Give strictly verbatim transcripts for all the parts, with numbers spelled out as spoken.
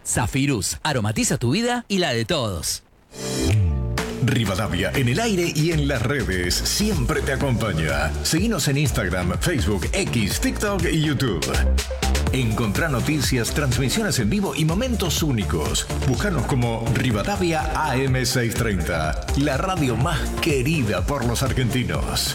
Zafirus, aromatiza tu vida y la de todos. Rivadavia, en el aire y en las redes, siempre te acompaña. Seguinos en Instagram, Facebook, X, TikTok y YouTube. Encontrá noticias, transmisiones en vivo y momentos únicos. Búscanos como Rivadavia A M seiscientos treinta, la radio más querida por los argentinos.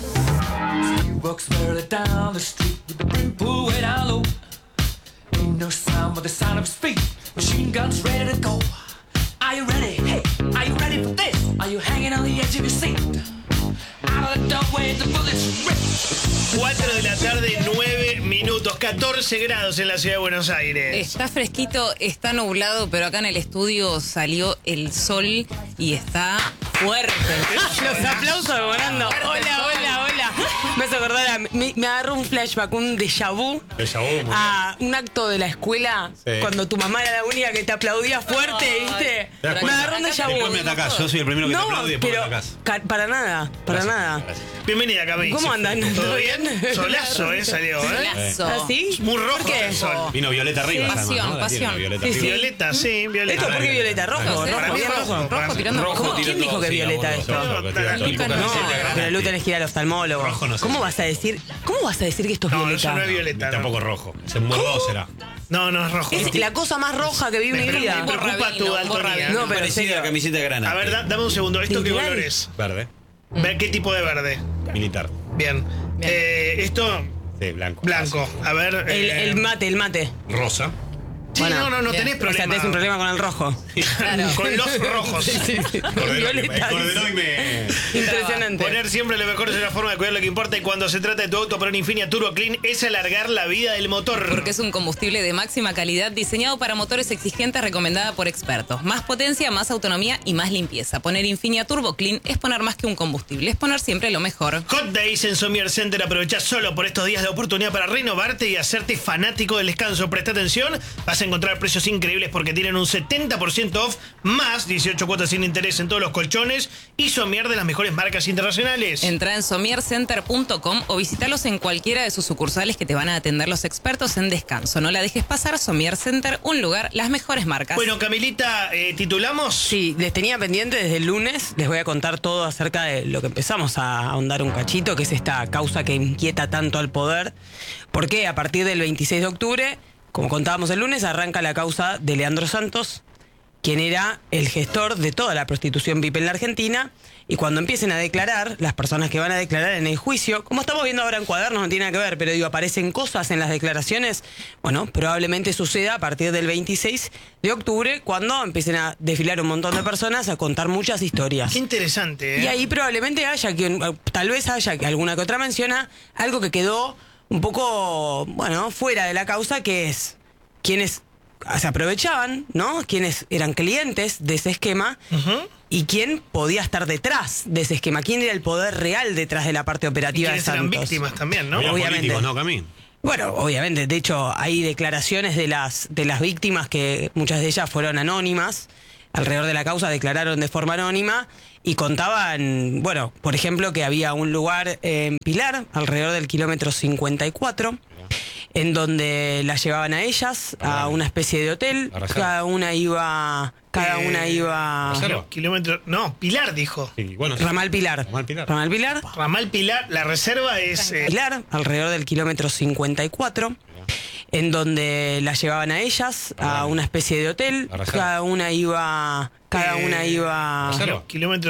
Are you ready? Hey, are you ready for this? Are you hanging on the edge of your seat? Out of the doorway, the bullets rip. cuatro de la tarde, nueve minutos, catorce grados en la ciudad de Buenos Aires. Está fresquito, está nublado, pero acá en el estudio salió el sol y está fuerte. Los aplausos volando. Hola, hola, hola. Me hace acordar, a, me, me agarró un flashback, un déjà vu. Déjà vu, a un acto de la escuela, sí. Cuando tu mamá era la única que te aplaudía fuerte, ¿viste? Me agarró un déjà vu. Después me atacás, yo soy el primero que no, te aplaude y después pero me atacás. Ca- para nada, para Gracias, nada. gracias. Bienvenida, Cami. ¿Cómo andan? ¿Todo bien? Solazo, ¿eh? Salió, ¿eh? Solazo. ¿Ah, sí? Muy rojo ¿Por qué? el sol. Vino Violeta arriba. Sí. Pasión, además, ¿no? pasión. Violeta, Sí, arriba. sí. Violeta, sí, Violeta. ¿Esto por qué Violeta? ¿Rojo? No sé, ¿Rojo? para mí ¿Bien rojo. rojo? Rojo tirando Rojo rojo. ¿Quién dijo que sí, Violeta abuelo, esto? rojo, No, rojo, tira- Nunca tira- no. tira- Pero Lu tenés que ir al oftalmólogo. Rojo no sé. ¿Cómo vas a decir? ¿Cómo vas a decir que esto es No, violeta? eso no es Violeta. Tampoco No, rojo. Se muerdo será. no, no es rojo. Es no. la cosa más roja que vi en mi Me vida. preocupa tu daltonía. No, pero Parecida a serio. la camiseta de Granate. A ver, da- dame un segundo. ¿Esto qué Literal. color es? Verde. Ver qué tipo de verde. Militar. Bien. Bien. Eh, esto, Sí, blanco. blanco. A ver. El, eh, el mate, el mate. Rosa. Sí, Bueno, no, no, no bien. tenés O sea, problema. tenés un problema con el rojo. Con los rojos. Cordero, Violeta. cordero y me... Impresionante. Poner siempre lo mejor es una forma de cuidar lo que importa y cuando se trata de tu auto, poner Infinia Turbo Clean es alargar la vida del motor. Porque es un combustible de máxima calidad diseñado para motores exigentes, recomendada por expertos. Más potencia, más autonomía y más limpieza. Poner Infinia Turbo Clean es poner más que un combustible, es poner siempre lo mejor. Hot Days en Somier Center. Aprovecha solo por estos días la oportunidad para renovarte y hacerte fanático del descanso. Presta atención, vas a encontrar precios increíbles porque tienen un setenta por ciento off, más dieciocho cuotas sin interés en todos los colchones y Somier de las mejores marcas internacionales. Entra en somier center punto com o visítalos en cualquiera de sus sucursales que te van a atender los expertos en descanso. No la dejes pasar. Somier Center, un lugar, las mejores marcas. Bueno, Camilita, eh, ¿titulamos? Sí, les tenía pendiente desde el lunes. Les voy a contar todo acerca de lo que empezamos a ahondar un cachito, que es esta causa que inquieta tanto al poder. Porque a partir del veintiséis de octubre, como contábamos el lunes, arranca la causa de Leandro Santos, quien era el gestor de toda la prostitución V I P en la Argentina. Y cuando empiecen a declarar, las personas que van a declarar en el juicio, como estamos viendo ahora en Cuadernos, no tiene nada que ver, pero digo, aparecen cosas en las declaraciones, bueno, probablemente suceda a partir del veintiséis de octubre, cuando empiecen a desfilar un montón de personas a contar muchas historias. Qué interesante, ¿eh? Y ahí probablemente haya, quien, tal vez haya que alguna que otra menciona, algo que quedó un poco, bueno, fuera de la causa, que es quienes se aprovechaban, ¿no? Quienes eran clientes de ese esquema. Ujú. ¿Y quién podía estar detrás de ese esquema? ¿Quién era el poder real detrás de la parte Y operativa de quienes eran Santos? víctimas también, ¿no? Había Obviamente. políticos, ¿no, Camín? Bueno, obviamente. De hecho, hay declaraciones de las, de las víctimas que muchas de ellas fueron anónimas. Alrededor de la causa declararon de forma anónima y contaban, bueno, por ejemplo, que había un lugar en Pilar, alrededor del kilómetro cincuenta y cuatro, en donde las llevaban a ellas a una especie de hotel. La reserva. Cada una iba... Cada Eh, una iba... reserva. Kilómetro. No, Pilar dijo. Sí, bueno, sí. Ramal Pilar. Ramal Pilar. Ramal Pilar. Ramal Pilar, la reserva es. eh, Pilar, alrededor del kilómetro cincuenta y cuatro, en donde las llevaban a ellas a una especie de hotel. La reserva. Cada una iba... Cada eh, una iba... reserva. kilómetro.